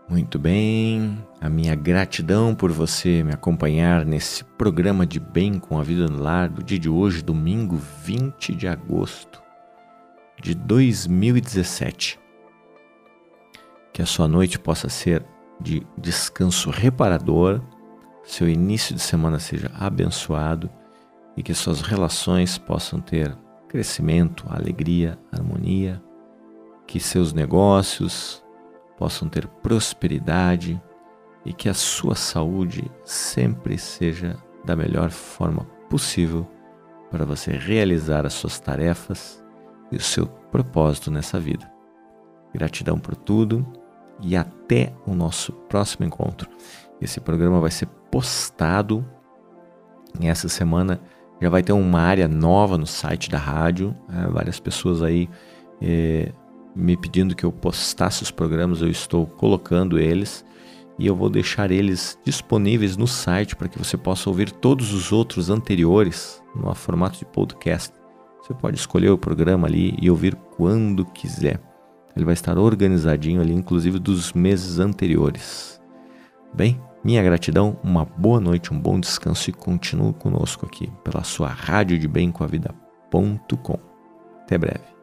Muito bem, a minha gratidão por você me acompanhar nesse programa de Bem com a Vida no Lar do dia de hoje, domingo 20 de agosto de 2017. Que a sua noite possa ser de descanso reparador, seu início de semana seja abençoado e que suas relações possam ter crescimento, alegria, harmonia, que seus negócios possam ter prosperidade e que a sua saúde sempre seja da melhor forma possível para você realizar as suas tarefas e o seu propósito nessa vida. Gratidão por tudo e até o nosso próximo encontro. Esse programa vai ser postado essa semana, já vai ter uma área nova no site da rádio, várias pessoas aí me pedindo que eu postasse os programas, eu estou colocando eles e eu vou deixar eles disponíveis no site para que você possa ouvir todos os outros anteriores no formato de podcast. Você pode escolher o programa ali e ouvir quando quiser. Ele vai estar organizadinho ali, inclusive dos meses anteriores. Bem, minha gratidão, uma boa noite, um bom descanso e continue conosco aqui pela sua rádio de bemcoavida.com. Até breve.